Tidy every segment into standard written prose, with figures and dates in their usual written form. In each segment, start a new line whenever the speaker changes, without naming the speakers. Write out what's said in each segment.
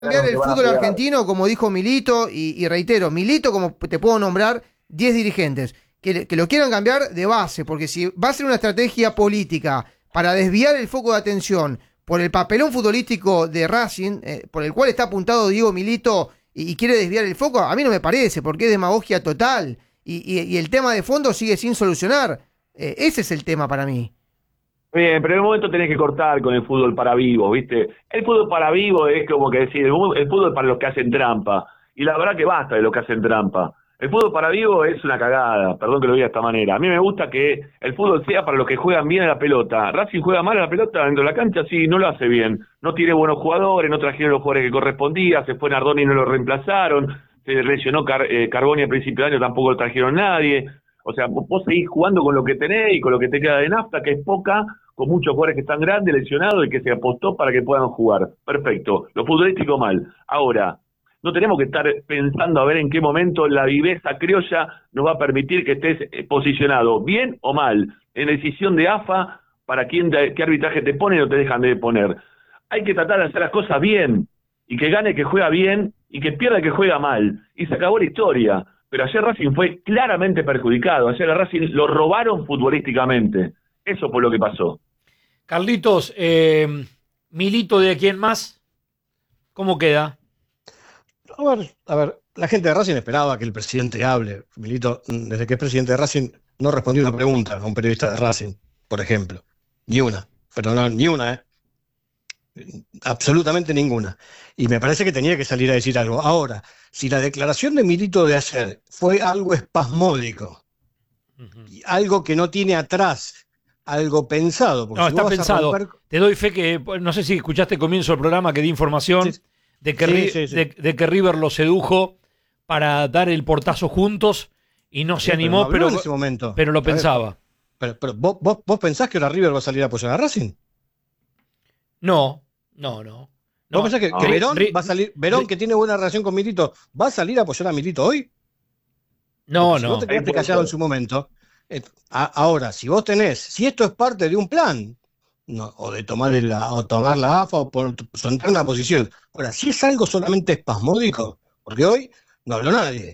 Cambiar el
que van a
fútbol
pegar.
argentino, como dijo Milito, y reitero, Milito, como te puedo nombrar 10 dirigentes, que lo quieran cambiar de base, porque si va a ser una estrategia política para desviar el foco de atención por el papelón futbolístico de Racing, por el cual está apuntado Diego Milito y quiere desviar el foco, a mí no me parece, porque es demagogia total, y el tema de fondo sigue sin solucionar. Ese es el tema para mí.
Bien, pero en un momento tenés que cortar con el fútbol para vivos, ¿viste? El fútbol para vivos es como que decir, el fútbol para los que hacen trampa. Y la verdad que basta de los que hacen trampa. El fútbol para vivos es una cagada, perdón que lo diga de esta manera. A mí me gusta que el fútbol sea para los que juegan bien a la pelota. Racing juega mal a la pelota dentro de la cancha, sí, no lo hace bien. No tiene buenos jugadores, no trajeron los jugadores que correspondía, se fue Nardoni y no lo reemplazaron, se lesionó Carboni al principio de año, tampoco lo trajeron nadie. O sea, vos seguís jugando con lo que tenés y con lo que te queda de nafta, que es poca, con muchos jugadores que están grandes, lesionados y que se apostó para que puedan jugar. Perfecto. Lo futbolístico mal. Ahora, no tenemos que estar pensando a ver en qué momento la viveza criolla nos va a permitir que estés posicionado, bien o mal, en decisión de AFA, para qué arbitraje te ponen o te dejan de poner. Hay que tratar de hacer las cosas bien, y que gane el que juega bien, y que pierda el que juega mal. Y se acabó la historia. Pero ayer Racing fue claramente perjudicado. Ayer a Racing lo robaron futbolísticamente. Eso fue lo que pasó.
Carlitos, Milito de quién más, ¿cómo queda?
A ver, la gente de Racing esperaba que el presidente hable. Milito, desde que es presidente de Racing, no respondió una pregunta a un periodista de Racing, por ejemplo. Ni una. Pero no, ni una, ¿eh? Absolutamente ninguna. Y me parece que tenía que salir a decir algo. Ahora, si la declaración de Milito de ayer fue algo espasmódico, algo que no tiene atrás, algo pensado.
No,
si
está pensado.
romper...
Te doy fe que, no sé si escuchaste el comienzo del programa que di información de que River lo sedujo para dar el portazo juntos y no se animó,
pero en ese momento.
Pero lo pensaba.
Pero ¿vos pensás que ahora River va a salir a apoyar a Racing?
No.
¿Vos pensás que Verón va a salir, Verón, que tiene buena relación con Milito, va a salir a apoyar a Milito hoy?
No.
Si vos te quedaste callado en su momento, ahora, si esto es parte de un plan, o de tomar la AFA o por entrar en una posición. Ahora, si es algo solamente espasmódico, porque hoy no habló nadie.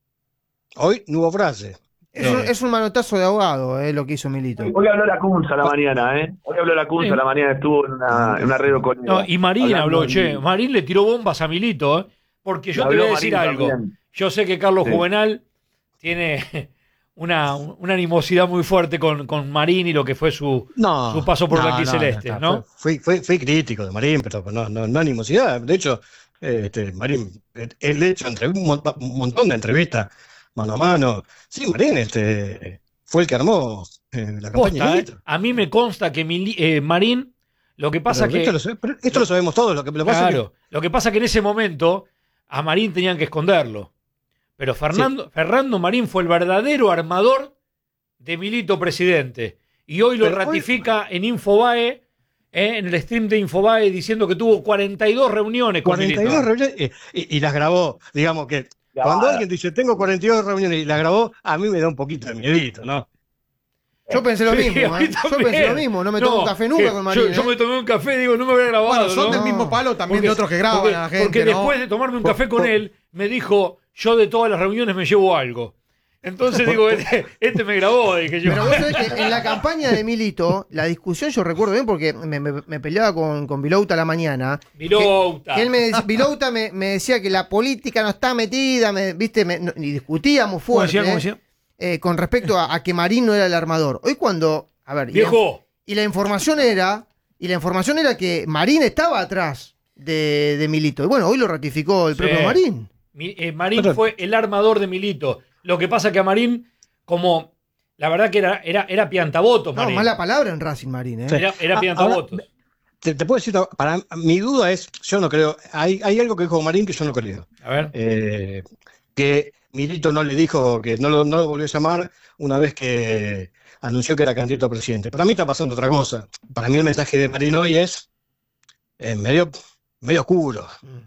Hoy no hubo frase.
Es un manotazo de ahogado, lo que hizo Milito.
Hoy habló la Cunza a la mañana, ¿eh? Hoy habló la Cunza a la mañana, estuvo en una red con...
No, y Marín habló, Marín le tiró bombas a Milito, porque yo te voy a decir algo. También. Yo sé que Carlos Juvenal tiene una animosidad muy fuerte con Marín y lo que fue su paso por Blanquiceleste, ¿no?
Fui crítico de Marín, pero no animosidad. De hecho, Marín, él hecho un montón de entrevistas mano a mano. Sí, Marín fue el que armó la campaña.
A mí me consta que Marín, lo que pasa que...
Esto lo sabemos todos. Lo
que pasa que en ese momento a Marín tenían que esconderlo. Pero Fernando Marín fue el verdadero armador de Milito presidente. Y hoy lo ratifica en Infobae, en el stream de Infobae, diciendo que tuvo 42 reuniones con Milito.
42 reuniones y las grabó. Digamos que cuando alguien dice tengo 42 reuniones y las grabó, a mí me da un poquito de miedito, ¿no?
Yo pensé lo mismo, no me tomo un café nunca con Marín.
Yo me tomé un café, digo, no me había grabado.
Bueno, son del mismo palo también de otros que graban a la gente.
Porque después de tomarme un café con él, me dijo, yo de todas las reuniones me llevo algo. Entonces digo, este me grabó, dije yo.
Pero vos sabés que en la campaña de Milito, la discusión yo recuerdo bien porque me peleaba con Vilouta a la mañana.
Vilouta.
Vilouta me decía que la política no está metida, y discutíamos fuerte.
¿Cómo decía?
Con respecto a que Marín no era el armador. Hoy cuando, a ver,
viejo.
Y la información era que Marín estaba atrás de Milito. Y bueno, hoy lo ratificó el propio Marín.
Marín fue el armador de Milito. Lo que pasa que a Marín, como la verdad que era piantabotos, Marín.
No, mala palabra en Racing, Marín, ¿eh?
Era piantabotos.
Te puedo decir, mi duda es, yo no creo, hay algo que dijo Marín que yo no creo.
A ver.
Que Milito no le dijo, que no lo volvió a llamar una vez que anunció que era candidato a presidente. Para mí está pasando otra cosa. Para mí el mensaje de Marín hoy es medio oscuro.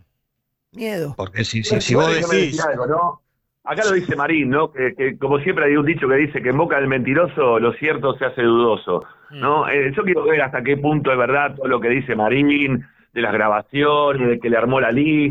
Miedo.
Porque si vos decís...
Algo, ¿no? Acá lo dice Marín, ¿no? Que como siempre hay un dicho que dice que en boca del mentiroso lo cierto se hace dudoso, ¿no? Yo quiero ver hasta qué punto es verdad todo lo que dice Marín, las grabaciones, de que le armó la lista.